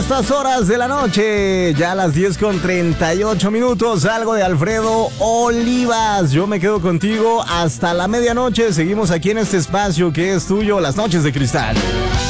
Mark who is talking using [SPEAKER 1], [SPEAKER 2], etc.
[SPEAKER 1] estas horas de la noche, ya a las 10:38, algo de Alfredo Olivas. Yo me quedo contigo hasta la medianoche. Seguimos aquí en este espacio que es tuyo, Las Noches de Cristal.